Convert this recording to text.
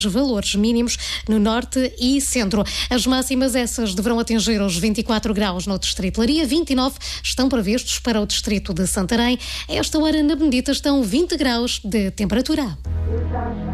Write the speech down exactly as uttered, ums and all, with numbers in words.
valores mínimos no norte e centro. As máximas essas deverão atingir os vinte e quatro graus no distrito de Leiria, vinte e nove estão previstos para o distrito de Santarém. A esta hora na Benedita estão vinte graus de temperatura.